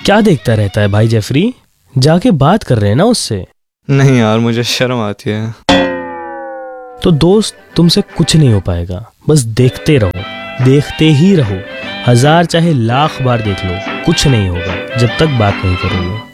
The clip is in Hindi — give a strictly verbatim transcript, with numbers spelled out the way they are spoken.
क्या देखता रहता है भाई जेफरी? जाके बात कर रहे हैं ना उससे। नहीं यार, मुझे शर्म आती है। तो दोस्त, तुमसे कुछ नहीं हो पाएगा। बस देखते रहो, देखते ही रहो। हजार चाहे लाख बार देख लो, कुछ नहीं होगा जब तक बात नहीं करोगे।